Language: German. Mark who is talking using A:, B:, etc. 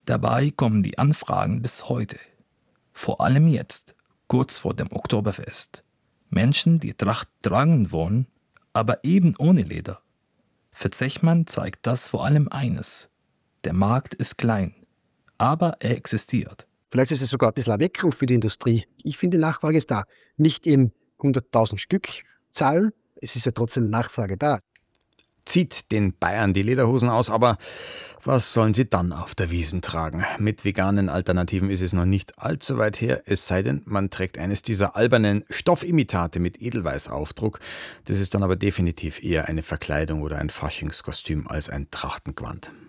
A: Dabei kommen die Anfragen bis heute. Vor allem jetzt, kurz vor dem Oktoberfest. Menschen, die Tracht tragen wollen, aber eben ohne Leder. Für Zechmann zeigt das vor allem eines: Der Markt ist klein, aber er existiert.
B: Vielleicht ist es sogar ein bisschen eine Weckung für die Industrie. Ich finde, die Nachfrage ist da. Nicht in 100.000 Stück Zahlen, es ist ja trotzdem Nachfrage da.
C: Zieht den Bayern die Lederhosen aus, aber was sollen sie dann auf der Wiesn tragen? Mit veganen Alternativen ist es noch nicht allzu weit her, es sei denn, man trägt eines dieser albernen Stoffimitate mit Edelweißaufdruck. Das ist dann aber definitiv eher eine Verkleidung oder ein Faschingskostüm als ein Trachtengewand.